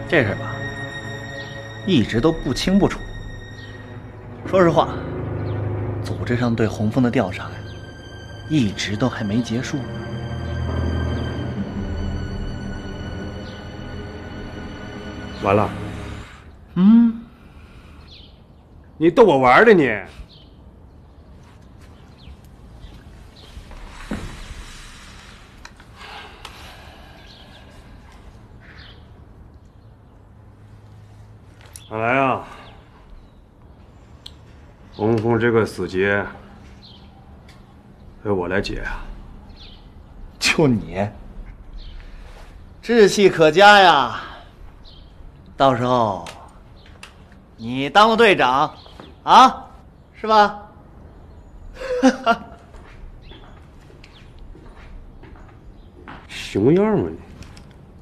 这事吧，一直都不清不楚。说实话，组织上对洪峰的调查呀，一直都还没结束。 完了，你逗我玩的你？看来啊，洪峰这个死结由我来解啊。 就你，志气可嘉呀！到时候你当了队长，啊，是吧？ 熊样吗你？